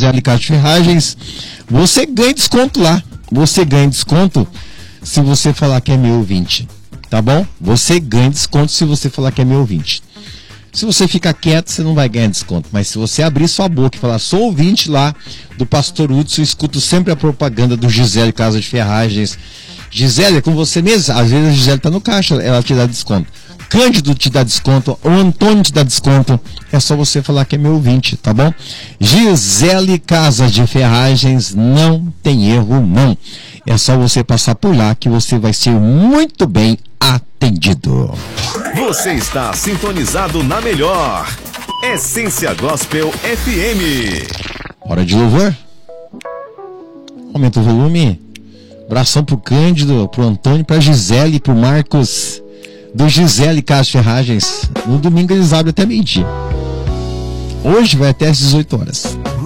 Gisele Casa de Ferragens, você ganha desconto lá. Você ganha desconto se você falar que é meu ouvinte, tá bom? Você ganha desconto se você falar que é meu ouvinte. Se você ficar quieto, você não vai ganhar desconto. Mas se você abrir sua boca e falar, sou ouvinte lá do Pastor Hudson, escuto sempre a propaganda do Gisele Casa de Ferragens. Gisele, é com você mesmo? Às vezes a Gisele tá no caixa, ela te dá desconto. Cândido te dá desconto, o Antônio te dá desconto. É só você falar que é meu ouvinte, tá bom? Gisele Casa de Ferragens, não tem erro, não. É só você passar por lá que você vai ser muito bem atendido. Você está sintonizado na melhor Essência Gospel FM. Hora de louvor. Aumenta o volume. Abração pro Cândido, pro Antônio, pra Gisele, pro Marcos, do Gisele Casa de Ferragens. No domingo eles abrem até meio-dia. Hoje vai até às 18 horas.